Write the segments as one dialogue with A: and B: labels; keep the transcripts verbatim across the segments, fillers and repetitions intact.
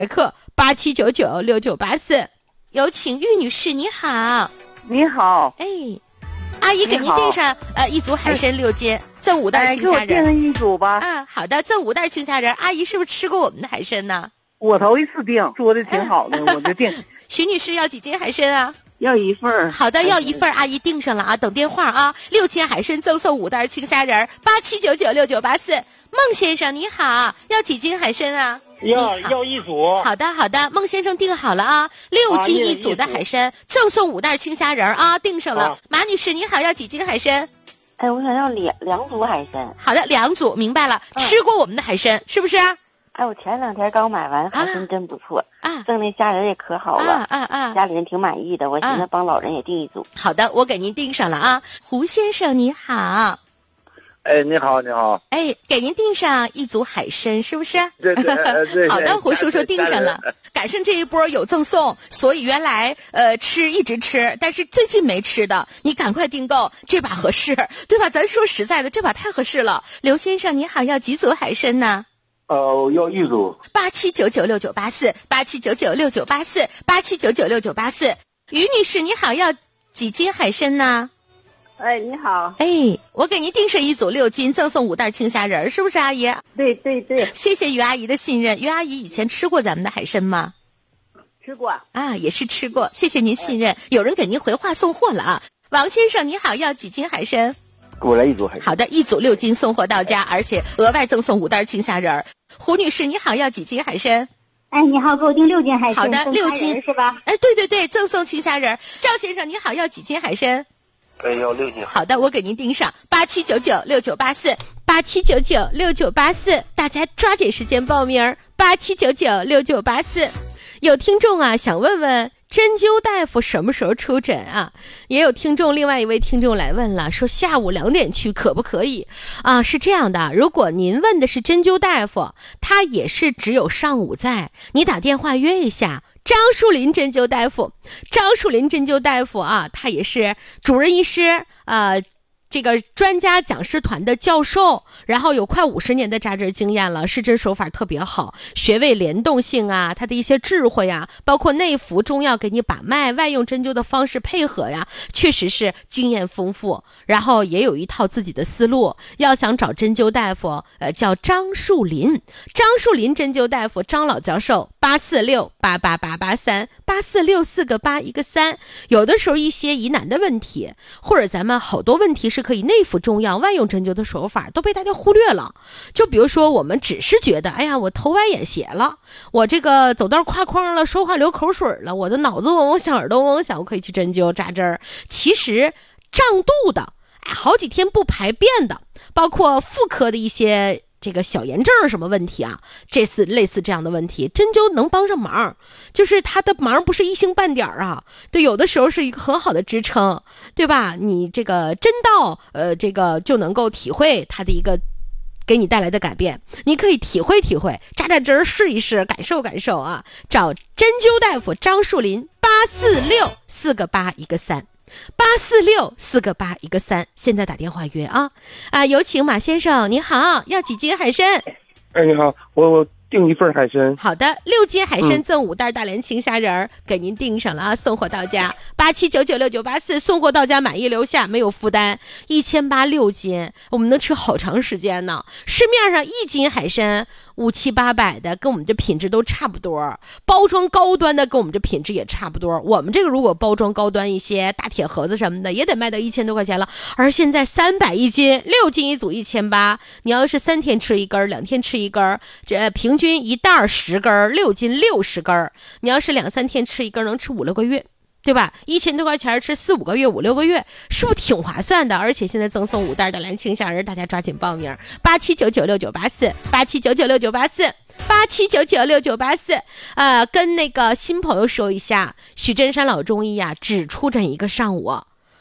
A: 课八七九九六九八四，有请玉女士，你好。
B: 你好，
A: 哎，阿姨给您订上呃一组海参六斤，赠五袋青虾仁。
B: 哎，给我订一组吧。
A: 啊，好的，赠五袋青虾仁。阿姨是不是吃过我们的海参呢？
B: 我头一次订，说的挺好的，哎、我就订。
A: 徐女士要几斤海参啊？
B: 要一份儿。
A: 好的，要一份，阿姨订上了啊，等电话啊。六斤海参赠送五袋青虾仁，八七九九六九八四。孟先生你好，要几斤海参啊？
C: 要要一组。
A: 好的好的，孟先生订好了啊，六斤一组的海参，啊、赠送五袋青虾仁啊，订上了。啊、马女士你好，要几斤海参？
D: 哎，我想要两两组海参。
A: 好的，两组，明白了。嗯、吃过我们的海参是不是？
D: 哎，我前两天刚买完，海参真不错啊，赠那虾仁也可好了
A: 啊啊啊！
D: 家里人挺满意的，我寻思帮老人也订一组。
A: 啊、好的，我给您订上了啊，胡先生你好。
C: 哎，你好，你好。
A: 哎，给您订上一组海参，是不是？
C: 对对对。
A: 好的，胡叔叔订上了。赶上这一波有赠送，所以原来呃吃一直吃，但是最近没吃的，你赶快订购，这把合适，对吧？咱说实在的，这把太合适了。刘先生你好，要几组海参呢？
C: 呃，要一组。
A: 八七九九六九八四，八七九九六九八四，八七九九六九八四。于女士你好，要几斤海参呢？
B: 哎，你好。
A: 哎，我给您订上一组六斤，赠送五袋青虾仁，是不是阿姨？
B: 对对对。
A: 谢谢于阿姨的信任。于阿姨以前吃过咱们的海参吗？
B: 吃过。
A: 啊，也是吃过。谢谢您信任。有人给您回话送货了啊。王先生你好，要几斤海参？
C: 给我来一组海参。
A: 好的，一组六斤送货到家，而且额外赠送五袋青虾仁。胡女士你好，要几斤海参？
E: 哎，你好，给我订六斤海参。
A: 好的，六斤
E: 是吧？
A: 哎，对对对，赠送青虾仁。赵先生你好，要几斤海参？
C: 哎，要六斤。
A: 好的，我给您订上八七九九六九八四，八七九九六九八四，大家抓紧时间报名，八七九九六九八四。有听众啊，想问问针灸大夫什么时候出诊啊？也有听众，另外一位听众来问了，说下午两点去可不可以啊？是这样的，如果您问的是针灸大夫，他也是只有上午在，你打电话约一下。张树林针灸大夫，张树林针灸大夫啊，他也是主任医师，呃，这个专家讲师团的教授，然后有快五十年的扎针经验了，施针手法特别好，穴位联动性啊，他的一些智慧啊，包括内服中药给你把脉，外用针灸的方式配合呀，确实是经验丰富，然后也有一套自己的思路。要想找针灸大夫，呃，叫张树林，张树林针灸大夫，张老教授，八四六八八八八三，八四六四个八一个三。有的时候一些疑难的问题，或者咱们好多问题是可以内服中药、外用针灸的手法都被大家忽略了。就比如说，我们只是觉得，哎呀，我头歪眼斜了，我这个走道跨框了，说话流口水了，我的脑子嗡嗡响，耳朵嗡嗡响，我可以去针灸扎针儿。其实胀肚的，哎，好几天不排便的，包括妇科的一些这个小炎症什么问题啊，这次类似这样的问题，针灸能帮上忙，就是它的忙不是一星半点啊，对，有的时候是一个很好的支撑，对吧？你这个针到，呃，这个就能够体会它的一个给你带来的改变，你可以体会体会，扎扎针试一试，感受感受啊！找针灸大夫张树林，八四六四个八一个三。八四六四个八一个三，现在打电话约啊啊！有请马先生，你好，要几斤海参？
C: 哎，你好，我我订一份海参。
A: 好的，六斤海参赠五袋大连青虾仁、嗯、给您订上了啊，送货到家，八七九九六九八四，送货到家，满意留下，没有负担，一千八六斤，我们能吃好长时间呢。市面上一斤海参五七八百的，跟我们这品质都差不多，包装高端的跟我们这品质也差不多。我们这个如果包装高端一些，大铁盒子什么的，也得卖到一千多块钱了。而现在三百一斤，六斤一组一千八，你要是三天吃一根，两天吃一根，这平均一袋十根，六斤六十根。你要是两三天吃一根，能吃五六个月。对吧？一千多块钱吃四五个月、五六个月，是不是挺划算的？而且现在赠送五袋的蓝青虾仁，大家抓紧报名。八七九九六九八四，八七九九六九八四，八七九九六九八四。呃，跟那个新朋友说一下，许真山老中医呀、啊，只出诊一个上午，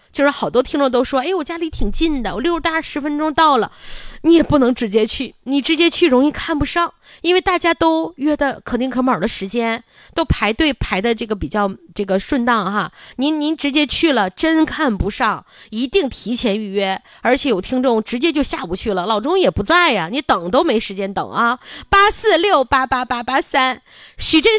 A: 就是好多听众都说，哎，我家离挺近的，我溜达十分钟到了。你也不能直接去，你直接去容易看不上，因为大家都约的可丁可卯的时间，都排队排的这个比较这个顺当哈。您您直接去了真看不上，一定提前预约。而且有听众直接就下不去了，老钟也不在呀，你等都没时间等啊。八四六八八八八三，许振